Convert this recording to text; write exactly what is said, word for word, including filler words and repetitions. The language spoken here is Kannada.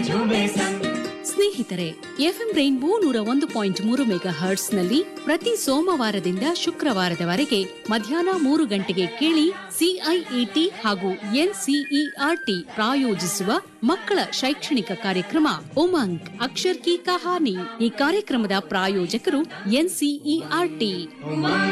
ಸ್ನೇಹಿತರೆ, ಎಫ್ಎಂ ರೈನ್ಬೋ ನೂರ ಒಂದು ಪಾಯಿಂಟ್ ಮೂರು ಮೆಗಾ ಹರ್ಟ್ಸ್ ನಲ್ಲಿ ಪ್ರತಿ ಸೋಮವಾರದಿಂದ ಶುಕ್ರವಾರದವರೆಗೆ ಮಧ್ಯಾಹ್ನ ಮೂರು ಗಂಟೆಗೆ ಕೇಳಿ ಸಿಐಇಟಿ ಹಾಗೂ ಎನ್ಸಿಇಆರ್ಟಿ ಪ್ರಾಯೋಜಿಸುವ ಮಕ್ಕಳ ಶೈಕ್ಷಣಿಕ ಕಾರ್ಯಕ್ರಮ ಉಮಂಗ್ ಅಕ್ಷರ್ ಕಿ ಕಹಾನಿ. ಈ ಕಾರ್ಯಕ್ರಮದ ಪ್ರಾಯೋಜಕರು ಎನ್ಸಿಇಆರ್ಟಿ.